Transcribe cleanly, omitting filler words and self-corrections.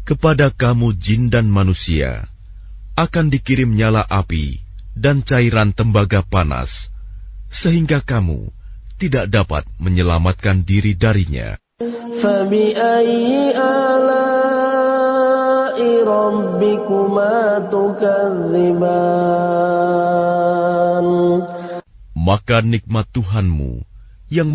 Kepada kamu jin dan manusia akan dikirim nyala api dan cairan tembaga panas, sehingga kamu tidak dapat menyelamatkan diri darinya. فَبِأَيِّ آلَاءِ رَبِّكُمَا تُكَذِّبَانِ. Maka nikmat Tuhanmu